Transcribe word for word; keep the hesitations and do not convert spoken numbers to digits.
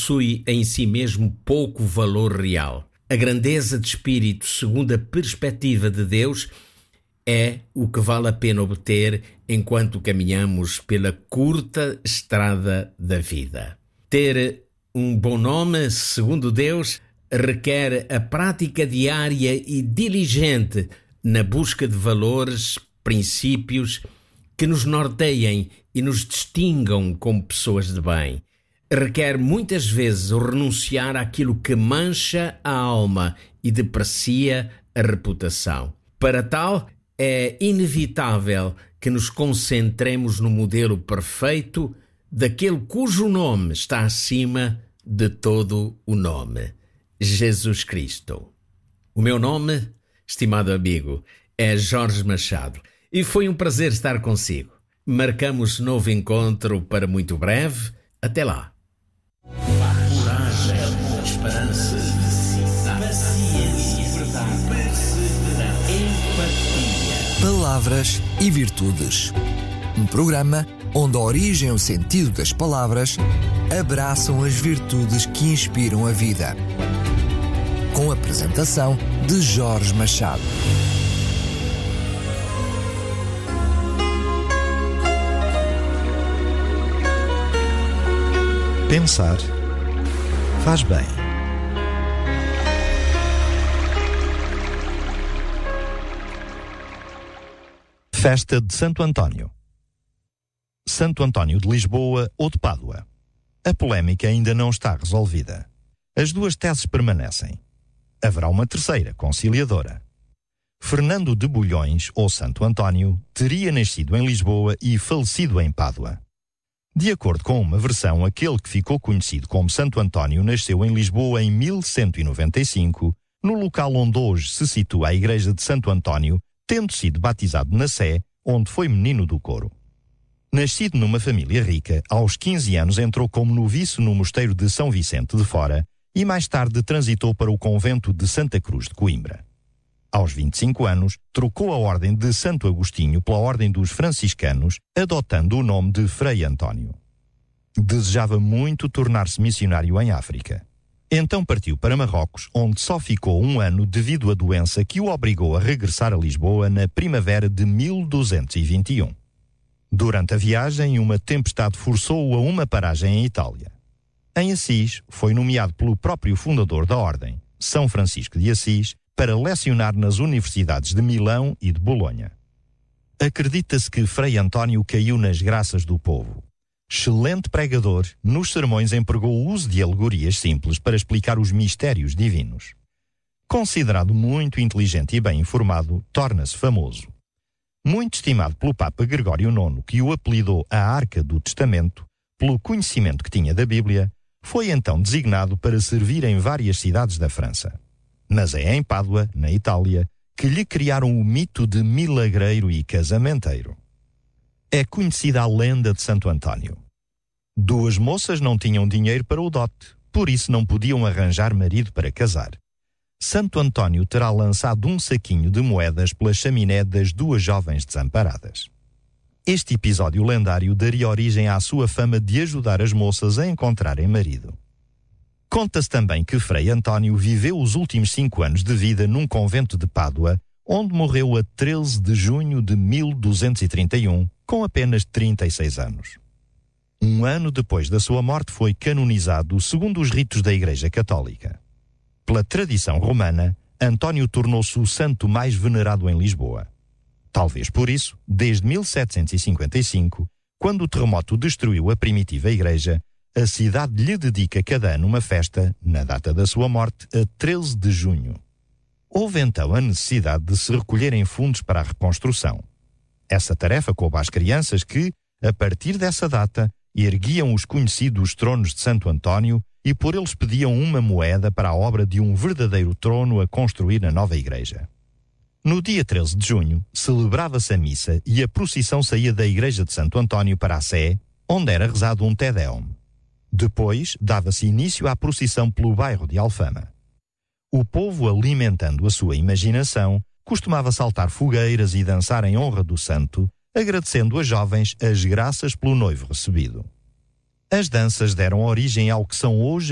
possui em si mesmo pouco valor real. A grandeza de espírito, segundo a perspectiva de Deus, é o que vale a pena obter enquanto caminhamos pela curta estrada da vida. Ter um bom nome, segundo Deus, requer a prática diária e diligente na busca de valores, princípios que nos norteiem e nos distingam como pessoas de bem. Requer muitas vezes o renunciar àquilo que mancha a alma e deprecia a reputação. Para tal, é inevitável que nos concentremos no modelo perfeito daquele cujo nome está acima de todo o nome, Jesus Cristo. O meu nome, estimado amigo, é Jorge Machado e foi um prazer estar consigo. Marcamos novo encontro para muito breve. Até lá. Coragem, esperança, paciência, verdade, perseverança, empatia. Palavras e Virtudes. Um programa onde a origem e o sentido das palavras abraçam as virtudes que inspiram a vida. Com a apresentação de Jorge Machado. Pensar faz bem. Festa de Santo António. Santo António de Lisboa ou de Pádua. A polémica ainda não está resolvida. As duas teses permanecem. Haverá uma terceira, conciliadora. Fernando de Bulhões, ou Santo António, teria nascido em Lisboa e falecido em Pádua. De acordo com uma versão, aquele que ficou conhecido como Santo António nasceu em Lisboa em mil cento e noventa e cinco, no local onde hoje se situa a igreja de Santo António, tendo sido batizado na Sé, onde foi menino do coro. Nascido numa família rica, aos quinze anos entrou como noviço no mosteiro de São Vicente de Fora e mais tarde transitou para o convento de Santa Cruz de Coimbra. Aos vinte e cinco anos, trocou a ordem de Santo Agostinho pela ordem dos franciscanos, adotando o nome de Frei António. Desejava muito tornar-se missionário em África. Então partiu para Marrocos, onde só ficou um ano devido à doença que o obrigou a regressar a Lisboa na primavera de mil duzentos e vinte e um. Durante a viagem, uma tempestade forçou-o a uma paragem em Itália. Em Assis, foi nomeado pelo próprio fundador da ordem, São Francisco de Assis, para lecionar nas universidades de Milão e de Bolonha. Acredita-se que Frei António caiu nas graças do povo. Excelente pregador, nos sermões empregou o uso de alegorias simples para explicar os mistérios divinos. Considerado muito inteligente e bem informado, torna-se famoso. Muito estimado pelo Papa Gregório nono, que o apelidou a Arca do Testamento, pelo conhecimento que tinha da Bíblia, foi então designado para servir em várias cidades da França. Mas é em Pádua, na Itália, que lhe criaram o mito de milagreiro e casamenteiro. É conhecida a lenda de Santo António. Duas moças não tinham dinheiro para o dote, por isso não podiam arranjar marido para casar. Santo António terá lançado um saquinho de moedas pela chaminé das duas jovens desamparadas. Este episódio lendário daria origem à sua fama de ajudar as moças a encontrarem marido. Conta-se também que Frei António viveu os últimos cinco anos de vida num convento de Pádua, onde morreu a treze de junho de mil duzentos e trinta e um, com apenas trinta e seis anos. Um ano depois da sua morte foi canonizado segundo os ritos da Igreja Católica. Pela tradição romana, António tornou-se o santo mais venerado em Lisboa. Talvez por isso, desde mil setecentos e cinquenta e cinco, quando o terremoto destruiu a primitiva igreja, a cidade lhe dedica cada ano uma festa, na data da sua morte, a treze de junho. Houve então a necessidade de se recolherem fundos para a reconstrução. Essa tarefa coube às crianças que, a partir dessa data, erguiam os conhecidos tronos de Santo António e por eles pediam uma moeda para a obra de um verdadeiro trono a construir na nova igreja. No dia treze de junho, celebrava-se a missa e a procissão saía da igreja de Santo António para a Sé, onde era rezado um Te Deum. Depois, dava-se início à procissão pelo bairro de Alfama. O povo, alimentando a sua imaginação, costumava saltar fogueiras e dançar em honra do santo, agradecendo às jovens as graças pelo noivo recebido. As danças deram origem ao que são hoje